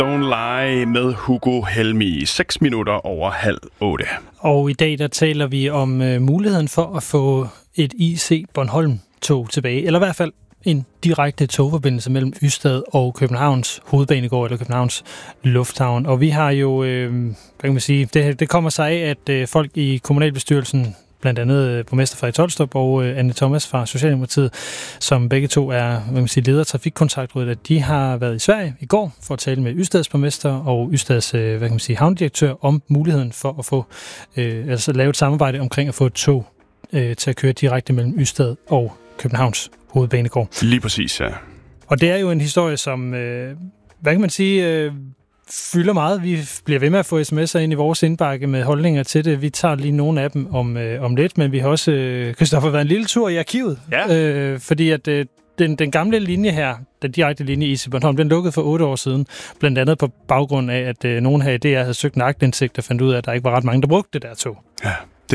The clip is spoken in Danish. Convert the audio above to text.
Don't Lie med Hugo Helmi. 6 minutter over 7:30. Og i dag der taler vi om muligheden for at få et IC Bornholm-tog tilbage, eller i hvert fald en direkte togforbindelse mellem Ystad og Københavns hovedbanegård eller Københavns Lufthavn. Og vi har jo, hvad kan man sige, det kommer sig af, at folk i kommunalbestyrelsen, blandt andet borgmester Frederik Tolstrup og Anne Thomas fra Socialdemokratiet, som begge to er, hvad man sige, leder af Trafikkontaktrådet, at de har været i Sverige i går for at tale med Ystads borgmester og Ystads, hvad kan man sige, havnedirektør om muligheden for at få, altså lave et samarbejde omkring at få et tog til at køre direkte mellem Ystad og Københavns hovedbanegård. Lige præcis, ja. Og det er jo en historie, som, hvad kan man sige, fylder meget. Vi bliver ved med at få sms'er ind i vores indbakke med holdninger til det. Vi tager lige nogle af dem om lidt, men vi har også, Christoffer, været en lille tur i arkivet. Ja. Fordi at den gamle linje her, den direkte linje i Bornholm, den lukkede for 8 år siden. Blandt andet på baggrund af, at nogen her i DR havde søgt en aktindsigt og fandt ud af, at der ikke var ret mange, der brugte det der tog. Ja.